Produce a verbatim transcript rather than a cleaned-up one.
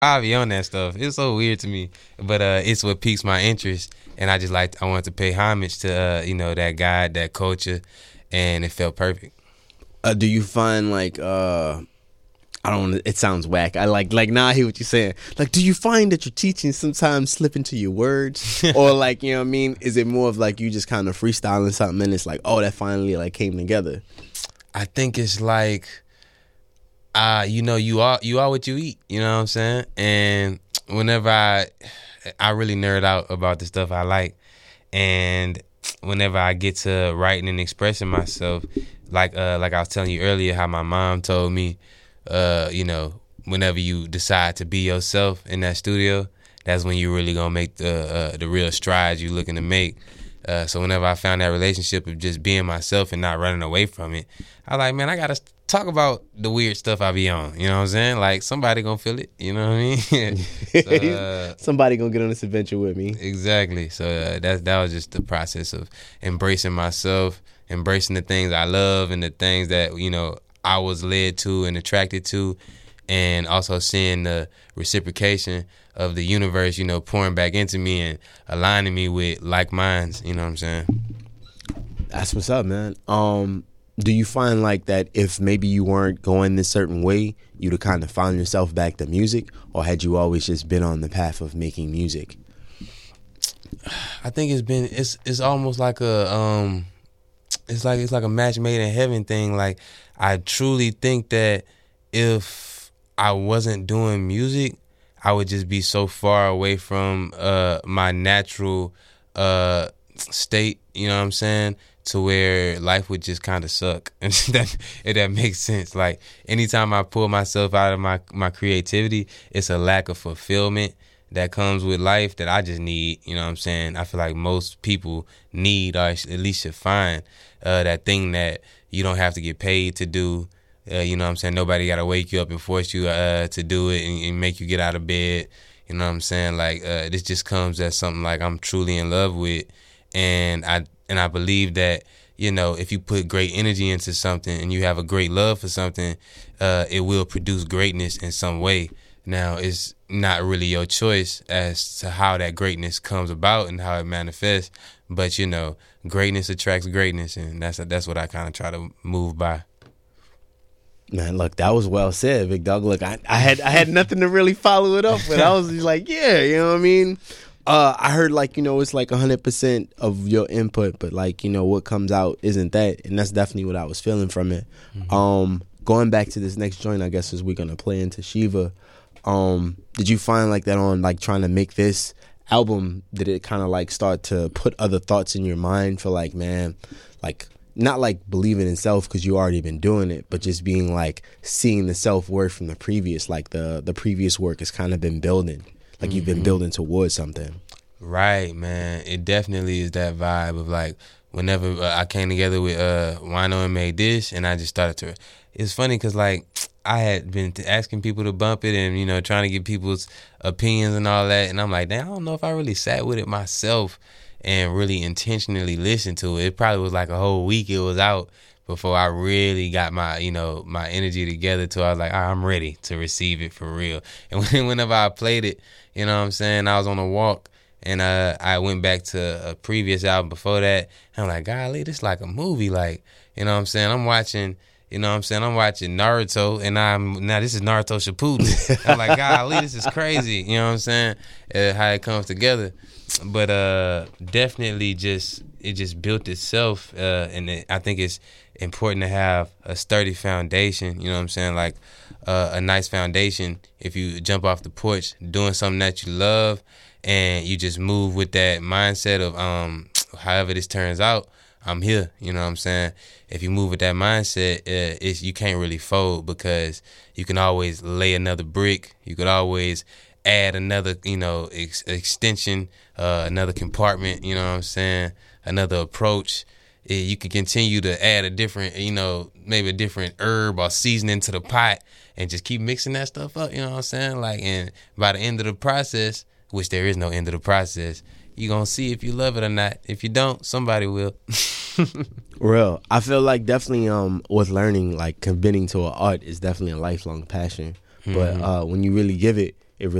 I be on that stuff. It's so weird to me, but uh, it's what piques my interest, and I just like I wanted to pay homage to uh, you know that guy, that culture, and it felt perfect. Uh, do you find like uh, I don't. It sounds whack. I like like now I hear what you're saying. Like, do you find that your teaching sometimes slip into your words, or like you know what I mean? Is it more of like you just kind of freestyling something and it's like, oh, that finally like came together? I think it's like. Uh, you know, you are you are what you eat, you know what I'm saying? And whenever I I really nerd out about the stuff I like, and whenever I get to writing and expressing myself, like uh like I was telling you earlier how my mom told me, uh, you know, whenever you decide to be yourself in that studio, that's when you're really gonna make the uh, the real strides you're looking to make. Uh, so whenever I found that relationship of just being myself and not running away from it, I like, man, I gotta talk about the weird stuff I be on. You know what I'm saying? Like somebody gonna feel it. You know what I mean? so, uh, Somebody gonna get on this adventure with me. Exactly. So uh, that that was just the process of embracing myself, embracing the things I love and the things that you know I was led to and attracted to, and also seeing the reciprocation of the universe, you know, pouring back into me and aligning me with like minds. You know what I'm saying? That's what's up, man. Um, do you find like that if maybe you weren't going this certain way, you'd have kind of found yourself back to music, or had you always just been on the path of making music? I think it's been it's it's almost like a um, it's like it's like a match made in heaven thing. Like I truly think that if I wasn't doing music, I would just be so far away from uh, my natural uh, state, you know what I'm saying, to where life would just kind of suck. And that, if that makes sense. Like, anytime I pull myself out of my, my creativity, it's a lack of fulfillment that comes with life that I just need, you know what I'm saying? I feel like most people need, or at least should find, uh, that thing that you don't have to get paid to do. Uh, you know what I'm saying? Nobody got to wake you up and force you uh, to do it and, and make you get out of bed. You know what I'm saying? Like, uh, this just comes as something like I'm truly in love with. And I and I believe that, you know, if you put great energy into something and you have a great love for something, uh, it will produce greatness in some way. Now, it's not really your choice as to how that greatness comes about and how it manifests. But, you know, greatness attracts greatness. And that's that's what I kind of try to move by. Man, look, that was well said, Big Dog. Look, I, I had I had nothing to really follow it up with. I was just like, yeah, you know what I mean? Uh, I heard, like, you know, it's like one hundred percent of your input, but, like, you know, what comes out isn't that. And that's definitely what I was feeling from it. Mm-hmm. Um, going back to this next joint, I guess, is we're going to play into Shiva. Um, did you find, like, that on, like, trying to make this album, did it kind of, like, start to put other thoughts in your mind for, like, man, like, not like believing in self because you already been doing it, but just being like seeing the self-worth from the previous, like the the previous work has kind of been building, like mm-hmm. you've been building towards something. Right, man. It definitely is that vibe of like whenever uh, I came together with uh, Wino and made this, and I just started to. It's funny because like I had been asking people to bump it and you know trying to get people's opinions and all that, and I'm like, damn, I don't know if I really sat with it myself and really intentionally listened to it. It probably was like a whole week it was out before I really got my, you know, my energy together to I was like, I'm ready to receive it for real. And whenever I played it, you know what I'm saying, I was on a walk and uh, I went back to a previous album before that. And I'm like, golly, this is like a movie. Like, you know what I'm saying? I'm watching, you know what I'm saying? I'm watching Naruto and I'm, now this is Naruto Shippuden. I'm like, golly, this is crazy. You know what I'm saying? Uh, how it comes together. But uh, definitely just it just built itself, uh, and it, I think it's important to have a sturdy foundation. You know what I'm saying? Like uh, a nice foundation. If you jump off the porch doing something that you love, and you just move with that mindset of um, however this turns out, I'm here. You know what I'm saying? If you move with that mindset, uh, it's you can't really fold because you can always lay another brick. You could always add another, you know, ex- extension, uh, another compartment, you know what I'm saying, another approach. Uh, you can continue to add a different, you know, maybe a different herb or seasoning to the pot and just keep mixing that stuff up, you know what I'm saying? Like, and by the end of the process, which there is no end of the process, you're going to see if you love it or not. If you don't, somebody will. Real. I feel like definitely um, with learning, like committing to an art is definitely a lifelong passion. Mm-hmm. But uh, when you really give it,